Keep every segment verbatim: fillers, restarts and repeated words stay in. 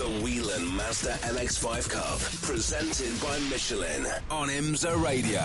The Whelen Mazda M X five Cup, presented by Michelin on IMSA Radio.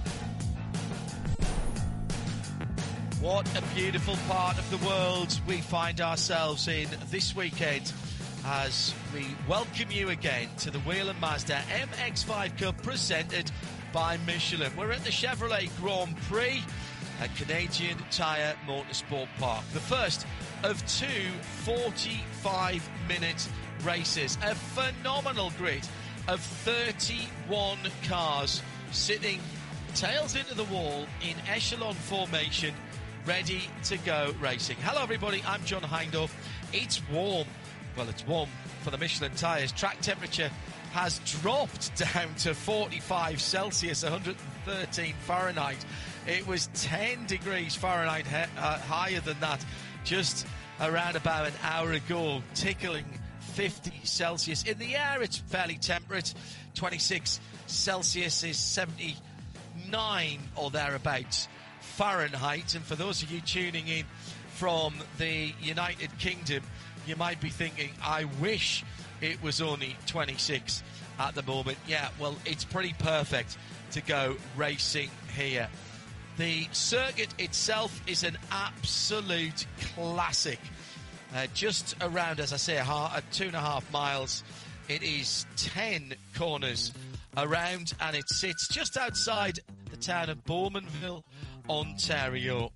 What a beautiful part of the world we find ourselves in this weekend as we welcome you again to the Whelen Mazda M X five Cup presented by Michelin. We're at the Chevrolet Grand Prix at Canadian Tire Motorsport Park. The first of two forty-five minute races. A phenomenal grid of thirty-one cars sitting tails into the wall in echelon formation, ready to go racing. Hello everybody, I'm John Hindhaugh. It's warm. Well, it's warm for the Michelin tyres. Track temperature has dropped down to forty-five Celsius, one hundred thirteen Fahrenheit. It was ten degrees Fahrenheit he- uh, higher than that just around about an hour ago, tickling fifty Celsius. In the air, it's fairly temperate. twenty-six Celsius is seventy-nine or thereabouts Fahrenheit. And for those of you tuning in from the United Kingdom, you might be thinking, I wish it was only twenty-six at the moment. Yeah, well, it's pretty perfect to go racing here. The circuit itself is an absolute classic. Uh, just around, as I say, a, half, a two and a half miles. It is ten corners around, and it sits just outside the town of Bowmanville, Ontario.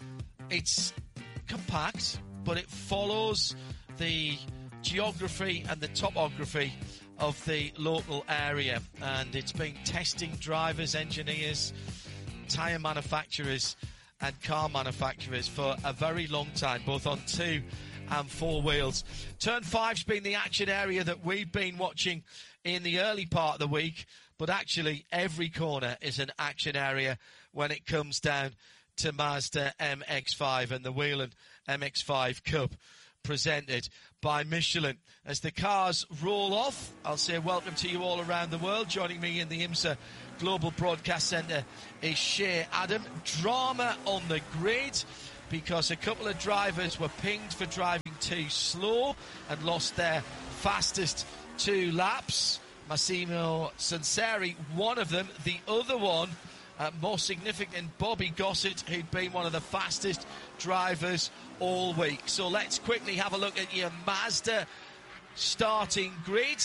It's compact, but it follows the geography and the topography of the local area, and it's been testing drivers, engineers, tyre manufacturers and car manufacturers for a very long time, both on two and four wheels. Turn five's been the action area that we've been watching in the early part of the week, but actually every corner is an action area when it comes down to Mazda M X five and the Whelen M X five Cup, presented by Michelin. As the cars roll off, I'll say welcome to you all around the world. Joining me in the IMSA Global Broadcast Centre is Shea Adam. Drama on the grid because a couple of drivers were pinged for driving too slow and lost their fastest two laps. Massimo Sanseri, one of them. The other one, uh, more significant, Bobby Gossett, who'd been one of the fastest drivers all week. So let's quickly have a look at your Mazda starting grid.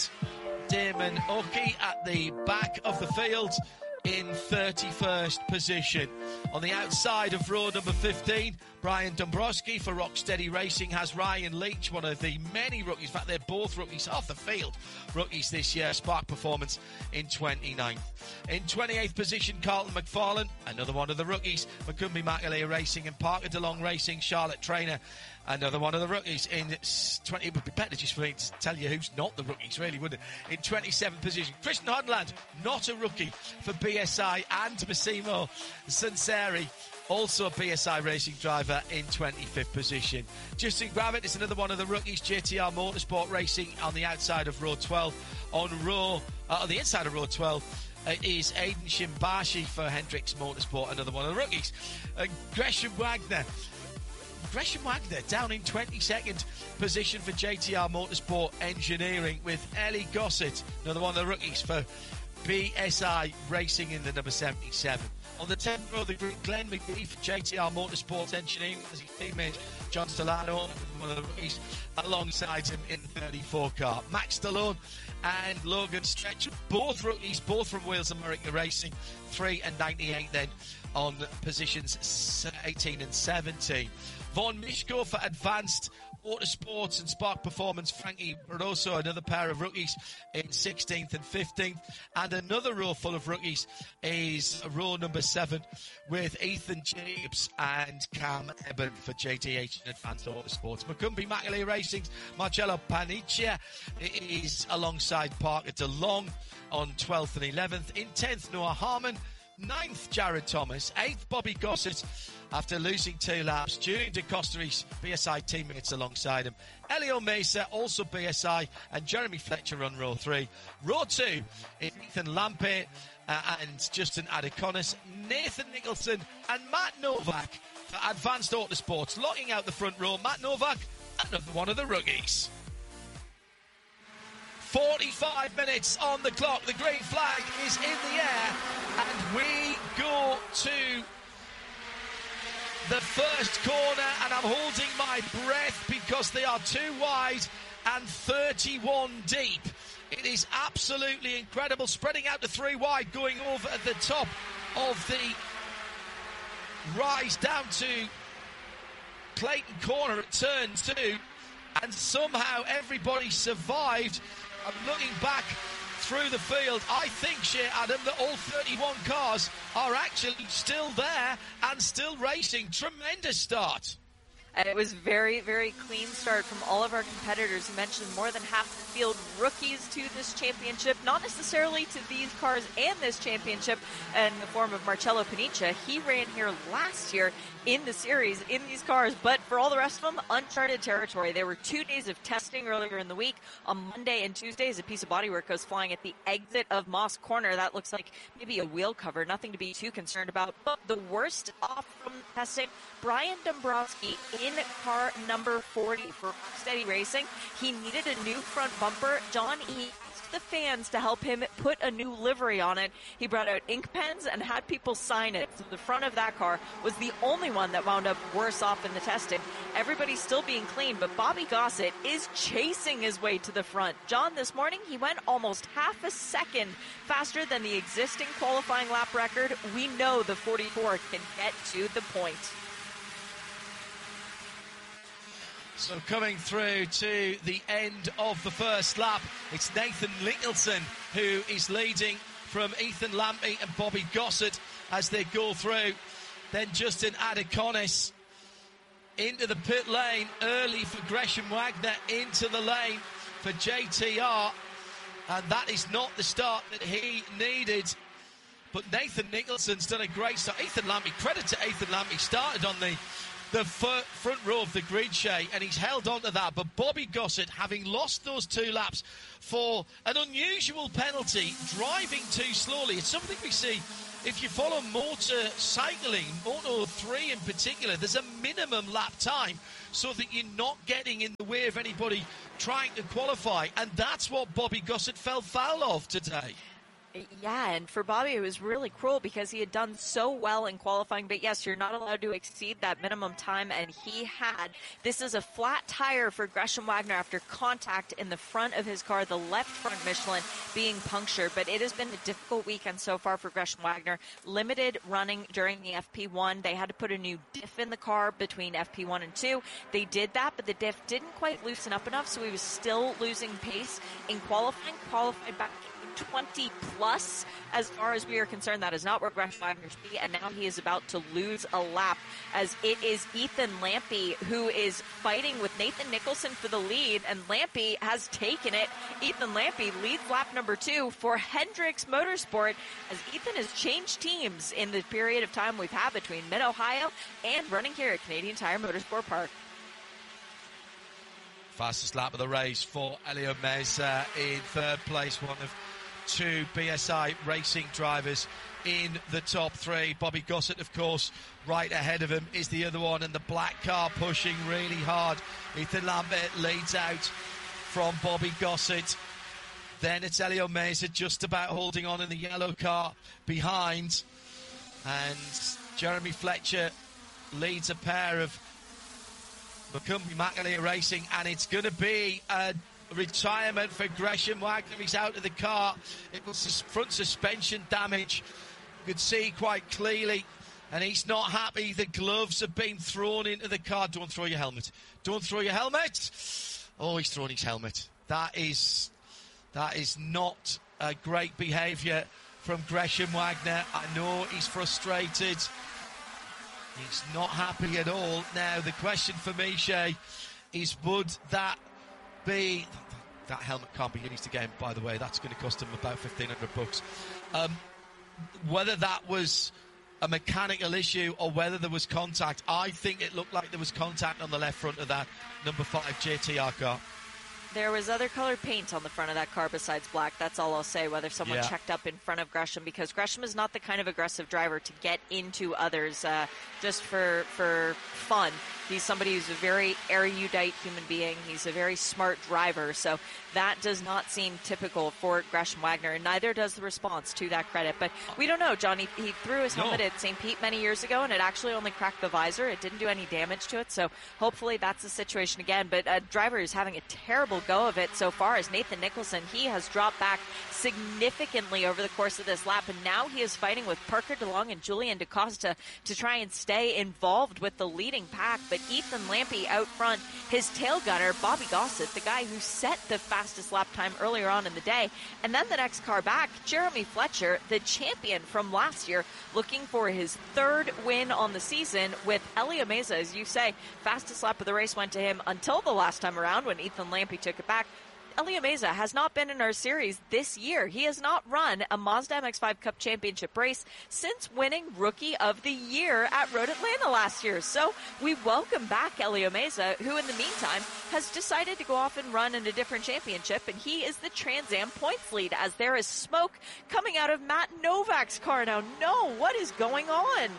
Damon Oki at the back of the field in thirty-first position. On the outside of row number fifteen, Brian Dombrowski for Rocksteady Racing has Ryan Leach, one of the many rookies. In fact, they're both rookies off the field. Rookies this year. Spark Performance in twenty-ninth. In twenty-eighth position, Carlton McFarlane, another one of the rookies. Macumbi Makalea Racing and Parker DeLong Racing. Charlotte Trainer, another one of the rookies. In twenty, it would be better just for me to tell you who's not the rookies, really, wouldn't it? In twenty-seventh position, Christian Hodland, not a rookie for B S I, and Massimo Sanseri, also a B S I racing driver, in twenty-fifth position. Justin Gravett is another one of the rookies. J T R Motorsport Racing on the outside of row twelve. On row, uh, on the inside of row twelve, uh, is Aidan Shimbashi for Hendricks Motorsport, another one of the rookies. Uh, Gresham Wagner. Gresham Wagner down in twenty-second position for J T R Motorsport Engineering, with Ellie Gossett, another one of the rookies for B S I Racing, in the number seventy-seven. On the tenth row of the group, Glenn McGee for J T R Motorsport Engineering as his teammate John Stallano, one of the rookies, alongside him in the thirty-four car. Max Stallone and Logan Stretch, both rookies, both from Wheels America Racing, three and ninety-eight then on positions eighteen and seventeen. Von Mishko for Advanced Autosports and Spark Performance, Frankie Barroso, another pair of rookies, in sixteenth and fifteenth. And another row full of rookies is row number seven, with Ethan Jacobs and Cam Eben for J T H and Advanced Autosports. Macumbi Makalea Racing's Marcello Paniccia is alongside Parker DeLong on twelfth and eleventh. In tenth, Noah Harmon. ninth, Jared Thomas. eighth, Bobby Gossett, after losing two laps. Julian De Costa, his B S I teammates alongside him. Elio Mesa, also B S I, and Jeremy Fletcher on row three. Row two is Ethan Lampe uh, and Justin Adiconis, Nathan Nicholson and Matt Novak for Advanced Autosports. Locking out the front row, Matt Novak, another one of the rookies. forty-five minutes on the clock. The green flag is in the air, and we go to the first corner, and I'm holding my breath because they are two wide and thirty-one deep. It is absolutely incredible, spreading out to three wide, going over at the top of the rise down to Clayton Corner at turn two, and somehow everybody survived. I'm looking back through the field. I think, Shea Adam, that all thirty-one cars are actually still there and still racing. Tremendous start. And it was very, very clean start from all of our competitors. You mentioned more than half the field rookies to this championship, not necessarily to these cars and this championship in the form of Marcello Paniccia. He ran here last year in the series in these cars, but for all the rest of them, uncharted territory. There were two days of testing earlier in the week. On Monday and Tuesday, as a piece of bodywork goes flying at the exit of Moss Corner. That looks like maybe a wheel cover, nothing to be too concerned about. But the worst off from testing, Brian Dombrowski in car number forty for Rocksteady Racing. He needed a new front bumper. John E. asked the fans to help him put a new livery on it. He brought out ink pens and had people sign it. So the front of that car was the only one that wound up worse off in the testing. Everybody's still being clean, but Bobby Gossett is chasing his way to the front. John, this morning, he went almost half a second faster than the existing qualifying lap record. We know the forty-four can get to the point. So coming through to the end of the first lap, it's Nathan Nicholson who is leading from Ethan Lampy and Bobby Gossett as they go through. Then Justin Adeconis into the pit lane early for Gresham Wagner, into the lane for J T R, and that is not the start that he needed. But Nathan Nicholson's done a great start. Ethan Lampy, credit to Ethan Lampy, started on the the f- front row of the grid, Shea, and he's held on to that. But Bobby Gossett, having lost those two laps for an unusual penalty, driving too slowly. It's something we see if you follow motorcycling, Moto three in particular. There's a minimum lap time so that you're not getting in the way of anybody trying to qualify, and that's what Bobby Gossett fell foul of today. Yeah, and for Bobby, it was really cruel because he had done so well in qualifying. But yes, you're not allowed to exceed that minimum time, and he had. This is a flat tire for Gresham Wagner after contact in the front of his car, the left front Michelin being punctured. But it has been a difficult weekend so far for Gresham Wagner. Limited running during the F P one. They had to put a new diff in the car between F P one and two. They did that, but the diff didn't quite loosen up enough, so he was still losing pace in qualifying. Qualified back twenty plus as far as we are concerned. That is not where Gresham Wagner should be, and now he is about to lose a lap as it is Ethan Lampy who is fighting with Nathan Nicholson for the lead, and Lampy has taken it. Ethan Lampy leads lap number two for Hendricks Motorsport as Ethan has changed teams in the period of time we've had between Mid-Ohio and running here at Canadian Tire Motorsport Park. Fastest lap of the race for Elio Meza in third place, one of two B S I racing drivers in the top three. Bobby Gossett, of course, right ahead of him is the other one, and the black car pushing really hard. Ethan Lambert leads out from Bobby Gossett. Then it's Elio Meza just about holding on in the yellow car behind, and Jeremy Fletcher leads a pair of Macumbi McAleer Racing, and it's going to be a retirement for Gresham Wagner. He's out of the car. It was front suspension damage. You could see quite clearly, and he's not happy. The gloves have been thrown into the car. Don't throw your helmet. Don't throw your helmet. Oh, he's thrown his helmet. That is, that is not a great behaviour from Gresham Wagner. I know he's frustrated. He's not happy at all. Now, the question for me, Shea, is would that be... That helmet can't be used again, by the way. That's going to cost him about fifteen hundred bucks. Um, whether that was a mechanical issue or whether there was contact, I think it looked like there was contact on the left front of that number five J T R car. There was other colored paint on the front of that car besides black. That's all I'll say, whether someone yeah. checked up in front of Gresham, because Gresham is not the kind of aggressive driver to get into others uh, just for, for fun. He's somebody who's a very erudite human being. He's a very smart driver. So that does not seem typical for Gresham Wagner, and neither does the response to that credit. But we don't know, John. He, he threw his helmet no. at Saint Pete many years ago, and it actually only cracked the visor. It didn't do any damage to it. So hopefully that's the situation again. But a driver who's having a terrible go of it so far is Nathan Nicholson. He has dropped back significantly over the course of this lap, and now he is fighting with Parker DeLong and Julian DaCosta to try and stay involved with the leading pack. But Ethan Lampe out front, his tail gunner, Bobby Gossett, the guy who set the fastest lap time earlier on in the day. And then the next car back, Jeremy Fletcher, the champion from last year, looking for his third win on the season with Elio Meza. As you say, fastest lap of the race went to him until the last time around when Ethan Lampe took it back. Elio Meza has not been in our series this year. He has not run a Mazda M X five Cup Championship race since winning Rookie of the Year at Road Atlanta last year. So we welcome back Elio Meza, who in the meantime has decided to go off and run in a different championship, and he is the Trans Am points lead as there is smoke coming out of Matt Novak's car now. No, what is going on?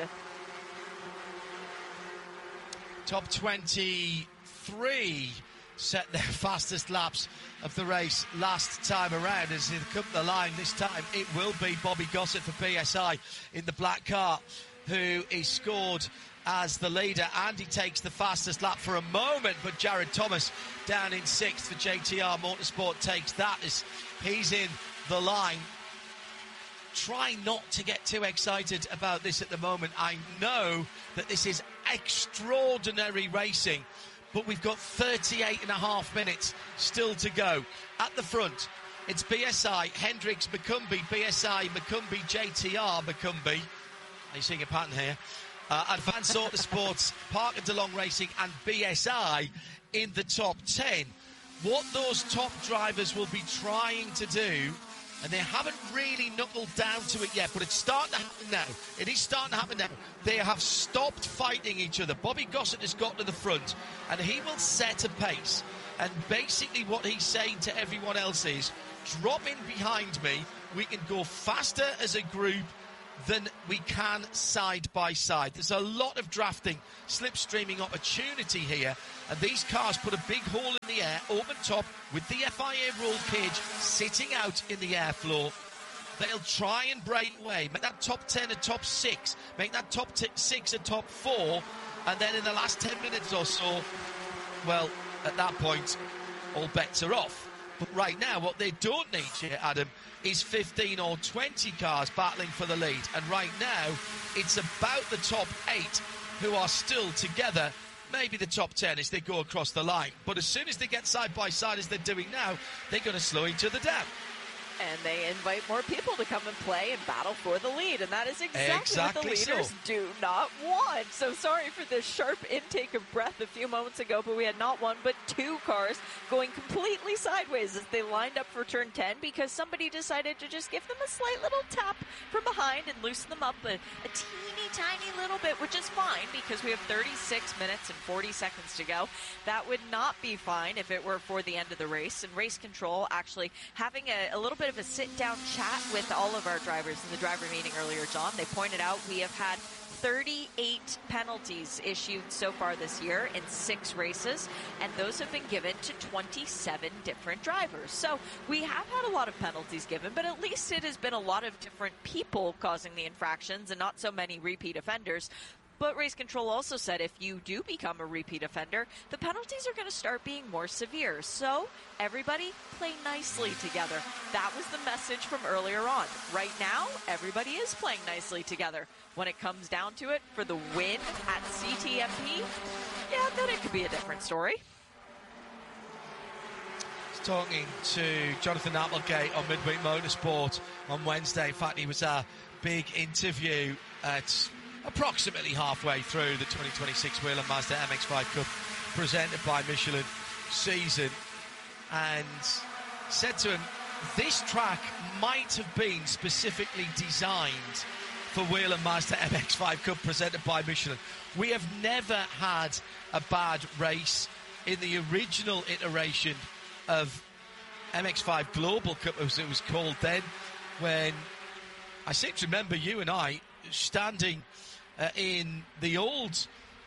Top twenty-three set their fastest laps of the race last time around. As they come to the line this time, it will be Bobby Gossett for P S I in the black car, who is scored as the leader, and he takes the fastest lap for a moment. But Jared Thomas down in sixth for J T R Motorsport takes that as he's in the line. Try not to get too excited about this at the moment. I know that this is extraordinary racing, but we've got thirty-eight and a half minutes still to go. At the front, it's B S I, Hendricks, McCumbee, B S I, McCumbee, J T R, McCumbee. Are you seeing a pattern here? Uh, Advanced Autosports, Parker DeLong Racing, and B S I in the top ten. What those top drivers will be trying to do, and they haven't really knuckled down to it yet, but it's starting to happen now. It is starting to happen now. They have stopped fighting each other. Bobby Gossett has got to the front, and he will set a pace. And basically what he's saying to everyone else is, drop in behind me. We can go faster as a group than we can side by side. There's a lot of drafting, slipstreaming opportunity here, and these cars put a big hole in the air, open top, with the F I A roll cage sitting out in the airflow. They'll try and break away, make that top ten a top six, make that top t- six a top four, and then in the last ten minutes or so, well, at that point, all bets are off. But right now, what they don't need here, Adam, is fifteen or twenty cars battling for the lead. And right now, it's about the top eight who are still together, maybe the top ten as they go across the line. But as soon as they get side by side, as they're doing now, they're going to slow each other down. And they invite more people to come and play and battle for the lead. And that is exactly, exactly what the leaders so. do not want. So sorry for this sharp intake of breath a few moments ago, but we had not one but two cars going completely sideways as they lined up for turn ten because somebody decided to just give them a slight little tap from behind and loosen them up a, a teeny tiny little bit, which is fine because we have thirty-six minutes and forty seconds to go. That would not be fine if it were for the end of the race. And Race Control actually having a, a little bit of a sit-down chat with all of our drivers in the driver meeting earlier, John. They pointed out we have had thirty-eight penalties issued so far this year in six races, and those have been given to twenty-seven different drivers. So we have had a lot of penalties given, but at least it has been a lot of different people causing the infractions and not so many repeat offenders. But Race Control also said if you do become a repeat offender, the penalties are going to start being more severe. So everybody play nicely together. That was the message from earlier on. Right now, everybody is playing nicely together. When it comes down to it, for the win at C T M P, yeah, then it could be a different story. Talking to Jonathan Applegate on Midweek Motorsport on Wednesday. In fact, he was a big interview at approximately halfway through the twenty twenty-six Wheel and Mazda M X five Cup presented by Michelin season, and said to him, this track might have been specifically designed for Wheel and Mazda M X five Cup presented by Michelin. We have never had a bad race in the original iteration of M X five Global Cup, as it was called then, when I seem to remember you and I standing Uh, in the old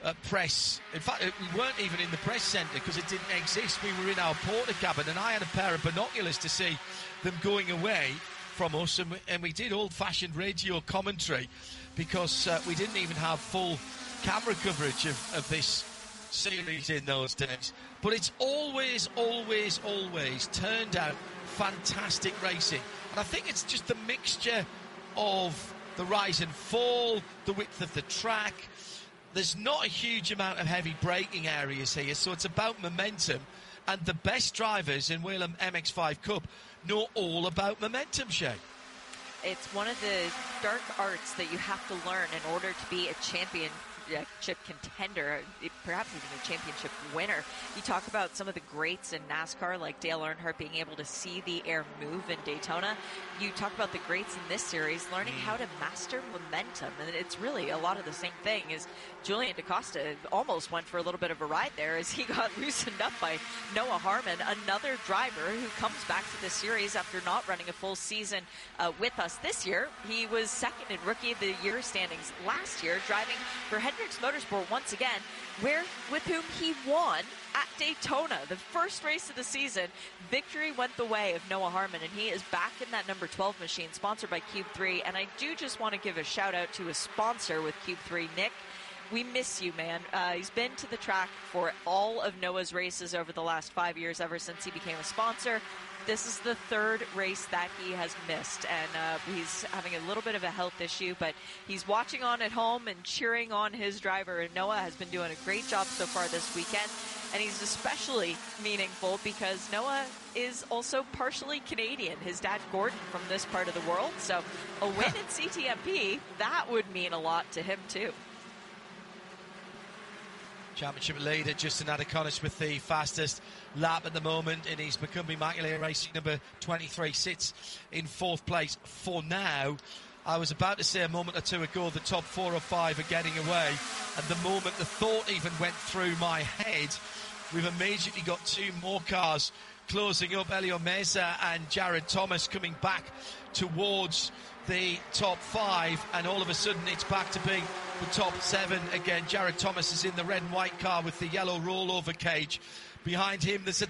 uh, press. In fact, we weren't even in the press centre because it didn't exist. We were in our porter cabin, and I had a pair of binoculars to see them going away from us, and we, and we did old-fashioned radio commentary because uh, we didn't even have full camera coverage of, of this series in those days. But it's always, always, always turned out fantastic racing. And I think it's just the mixture of the rise and fall, the width of the track. There's not a huge amount of heavy braking areas here, so it's about momentum. And the best drivers in Whelen M X five Cup know all about momentum, Shay. It's one of the dark arts that you have to learn in order to be a championship contender, perhaps even a championship winner. You talk about some of the greats in NASCAR, like Dale Earnhardt being able to see the air move in Daytona. You talk about the greats in this series learning how to master momentum, and it's really a lot of the same thing. Is Julian DaCosta almost went for a little bit of a ride there as he got loosened up by Noah Harmon, another driver who comes back to the series after not running a full season uh, with us this year. He was second in Rookie of the Year standings last year, driving for Hendricks Motorsport once again, where with whom he won at Daytona, the first race of the season. Victory went the way of Noah Harmon, and he is back in that number twelve machine, sponsored by Cube three. And I do just want to give a shout out to a sponsor with Cube three, Nick. We miss you, man. Uh, he's been to the track for all of Noah's races over the last five years, ever since he became a sponsor. This is the third race that he has missed, and uh, he's having a little bit of a health issue, but he's watching on at home and cheering on his driver. And Noah has been doing a great job so far this weekend, and he's especially meaningful because Noah is also partially Canadian. His dad, Gordon, from this part of the world, so a win in C T M P, that would mean a lot to him too. Championship leader Justin Adakonis with the fastest lap at the moment in his Macumbi Immaculate Racing. Number twenty-three sits in fourth place for now. I was about to say a moment or two ago the top four or five are getting away, and the moment the thought even went through my head, we've immediately got two more cars closing up. Elio Meza and Jared Thomas coming back towards the top five, and all of a sudden it's back to being the top seven again. Jared Thomas is in the red and white car with the yellow rollover cage. Behind him there's a